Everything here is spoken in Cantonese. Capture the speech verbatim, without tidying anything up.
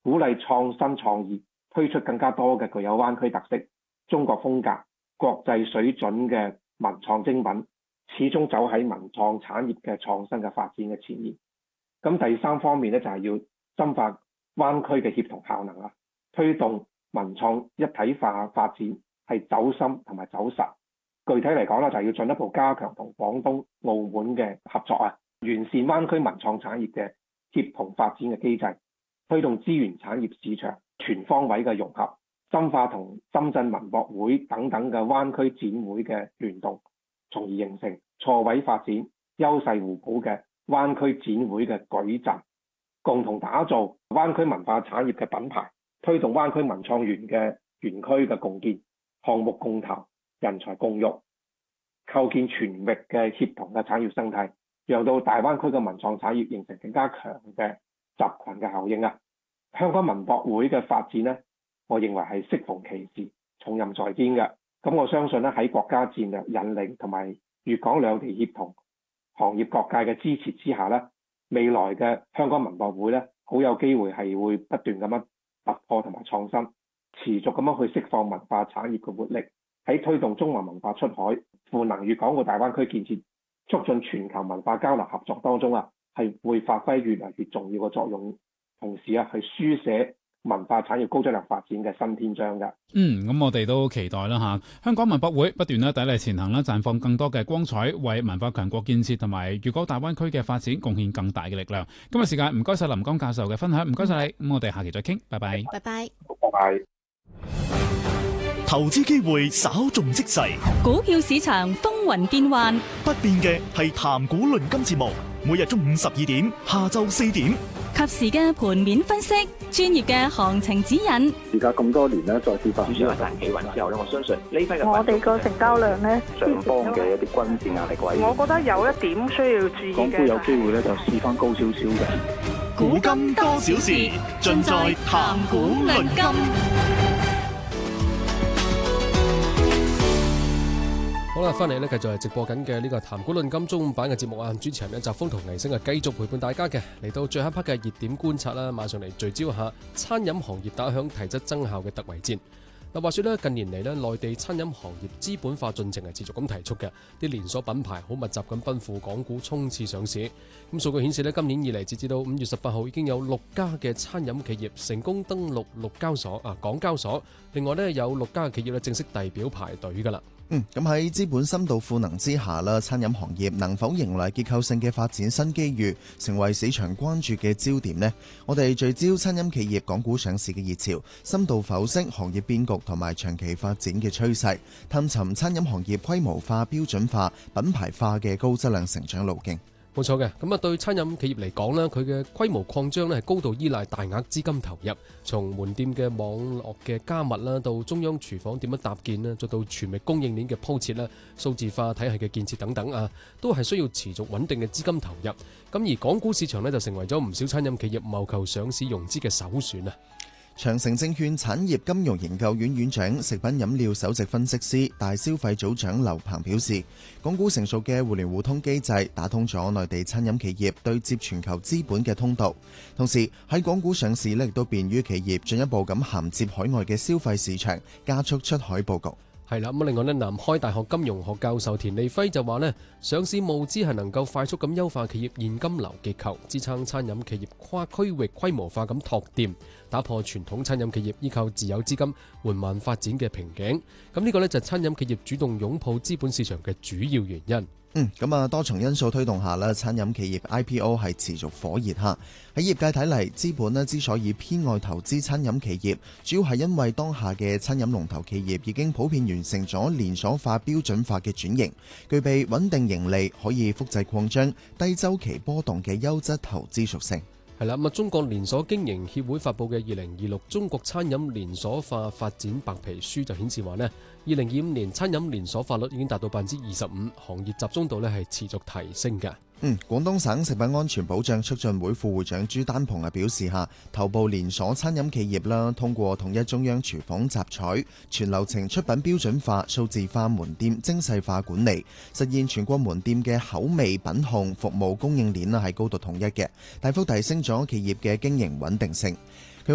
鼓勵創新創意，推出更加多嘅具有灣區特色、中國風格、國際水準嘅文創精品，始終走喺文創產業嘅創新嘅發展嘅前沿。咁第三方面咧，就係要深化灣區嘅協同效能啦，推動文創一體化發展，係走深同埋走實。具體嚟講咧，就係要進一步加強同廣東、澳門嘅合作啊，完善灣區文創產業嘅協同發展嘅機制，推動資源產業市場全方位嘅融合，深化同深圳文博會等等嘅灣區展會嘅聯動，從而形成錯位發展、優勢互補嘅灣區展會嘅矩陣，共同打造灣區文化產業嘅品牌，推動灣區文創園嘅園區嘅共建、項目共投、人才共育，構建全域嘅協同嘅產業生態，讓到大灣區嘅文創產業形成更加強嘅集群嘅效應啊！香港文博會嘅發展呢，我認為係適逢其時、重任在肩嘅。咁我相信咧，喺國家戰略引領同埋粵港兩地協同、行業各界嘅支持之下咧，未來嘅香港文博會咧，好有機會係會不斷咁樣突破同埋創新，持續咁樣去釋放文化產業嘅活力，喺推動中華文化出海、賦能粵港澳大灣區建設、促進全球文化交流合作當中啊，係會發揮越嚟越重要嘅作用，同時啊，去書寫文化產業高質量發展嘅新篇章㗎。 嗯，咁我哋都期待啦嚇，香港文博會不斷咧砥礪前行啦，綻放更多嘅光彩，為文化強國建設同埋粵港大灣區嘅發展貢獻更大嘅力量。今日時間唔該晒林江教授嘅分享，唔該晒你。咁我哋下期再傾，拜拜。 拜拜。 拜拜。 投資機會稍縱即逝， 股票市場風雲變幻， 不變嘅係談股論金節目，每日中午十二點，下晝四點， 及時嘅盤面分析，專業嘅行情指引。 而家咁多年咧，再跌翻， 主要係大企穩之後咧，我相信呢批嘅我哋個成交量咧， 上方嘅一啲均線壓力位， 我覺得有一點需要注意嘅。 港股有機會咧，就試翻高少少嘅。 股金多少事，盡在談股論金。 好啦，翻嚟咧，繼續係直播緊嘅呢個談股論金中午版嘅節目啊！主持人咧，澤峰同倪星啊，繼續陪伴大家嘅，嚟到最後一 part 嘅熱點觀察啦，馬上嚟聚焦下餐飲行業打響提質增效嘅突圍戰。嗱，話說咧，近年嚟咧，內地餐飲行業資本化進程係持續咁提速嘅，啲連鎖品牌好密集咁奔赴港股衝刺上市。咁數據顯示咧，今年以嚟截至到五月十八號，已經有六家嘅餐飲企業成功登陸陸交所啊，港交所。另外咧，有六家嘅企業咧正式遞表排隊噶啦。 嗯，咁喺資本深度賦能之下啦，餐飲行業能否迎來結構性嘅發展新機遇，成為市場關注嘅焦點呢？我哋聚焦餐飲企業港股上市嘅熱潮，深度剖析行業變局同埋長期發展嘅趨勢，探尋餐飲行業規模化、標準化、品牌化嘅高質量成長路徑。 冇錯嘅，咁啊對餐飲企業嚟講呢，佢嘅規模擴張呢係高度依賴大額資金投入，從門店嘅網絡嘅加密啦，到中央廚房點樣搭建啦，再到全域供應鏈嘅鋪設啦、數字化體系嘅建設等等啊，都係需要持續穩定嘅資金投入。咁而港股市場呢，就成為咗唔少餐飲企業謀求上市融資嘅首選啊！ 長城證券產業金融研究院院長、食品飲料首席分析師、大消費組長劉鵬表示，港股成熟嘅互聯互通機制打通咗內地餐飲企業對接全球資本嘅通道，同時喺港股上市亦都便於企業進一步咁銜接海外嘅消費市場，加速出海佈局。 係啦，咁另外咧，南開大學金融學教授田利輝就話咧，上市募資係能夠快速咁優化企業現金流結構，支撐餐飲企業跨區域規模化咁拓店，打破傳統餐飲企業依靠自有資金緩慢發展嘅瓶頸。咁呢個呢，就係餐飲企業主動擁抱資本市場嘅主要原因。 嗯，咁啊，多重因素推動下啦，餐飲企業 I P O 係持續火熱下。喺業界睇嚟，資本咧之所以偏愛投資餐飲企業，主要係因為當下嘅餐飲龍頭企業已經普遍完成咗連鎖化、標準化嘅轉型，具備穩定盈利、可以複製擴張、低周期波動嘅優質投資屬性。 係啦，咁啊，中國連鎖經營協會發布嘅二零二六中國餐飲連鎖化發展白皮書就顯示話呢，二零二五年餐飲連鎖化率已經達到百分之二十五，行業集中度呢係持續提升嘅。 嗯，廣東省食品安全保障促進會副會長朱丹鵬啊表示下，頭部連鎖餐飲企業啦，通過統一中央廚房集採、全流程出品標準化、數字化門店精細化管理，實現全國門店嘅口味品控服務供應鏈啦係高度統一嘅，大幅提升咗企業嘅經營穩定性。